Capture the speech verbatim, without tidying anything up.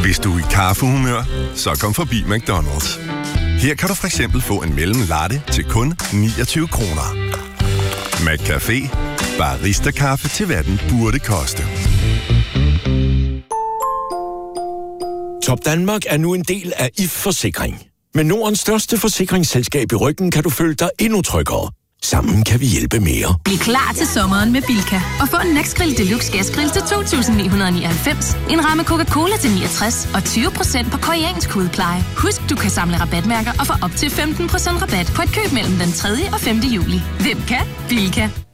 Hvis du er i kaffehumør, så kom forbi McDonald's. Her kan du for eksempel få en mellem latte til kun niogtyve kroner. McCafé. Barista-kaffe til hvad den burde koste. Top Danmark er nu en del af I F Forsikring. Med Nordens største forsikringsselskab i ryggen kan du føle dig endnu tryggere. Sammen kan vi hjælpe mere. Bliv klar til sommeren med Bilka. Og få en Nexgrill Deluxe Gasgrill til to tusind ni hundrede nioghalvfems. En ramme Coca-Cola til niogtres og tyve procent på koreansk hudpleje. Husk, du kan samle rabatmærker og få op til femten procent rabat på et køb mellem den tredje og femte juli. Hvem kan? Bilka.